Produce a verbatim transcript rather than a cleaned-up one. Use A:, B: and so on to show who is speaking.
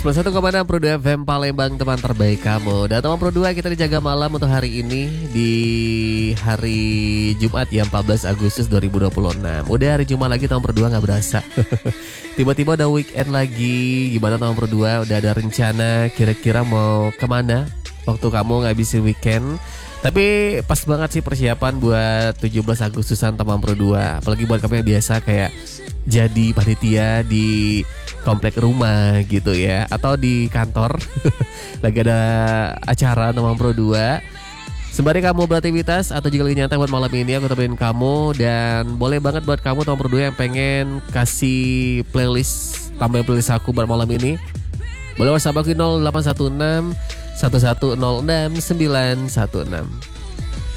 A: sembilan puluh satu koma enam Pro dua F M Palembang, teman terbaik kamu. Dan teman Pro dua, kita dijaga malam untuk hari ini di hari Jumat ya, empat belas Agustus dua ribu dua puluh enam. Udah hari Jumat lagi, teman Pro dua, gak berasa. Tiba-tiba udah weekend lagi. Gimana teman Pro dua? Udah ada rencana kira-kira mau kemana waktu kamu ngabisin weekend? Tapi pas banget sih persiapan buat tujuh belas Agustusan teman Pro dua. Apalagi buat kamu yang biasa kayak jadi panitia di komplek rumah gitu ya, atau di kantor lagi ada acara teman Pro dua. Sembari kamu beraktivitas atau juga lagi nyantai buat malam ini, aku temenin kamu. Dan boleh banget buat kamu teman Pro dua yang pengen kasih playlist, tambahin playlist aku buat malam ini, boleh WhatsApp aku nol delapan satu enam satu satu nol enam sembilan satu enam.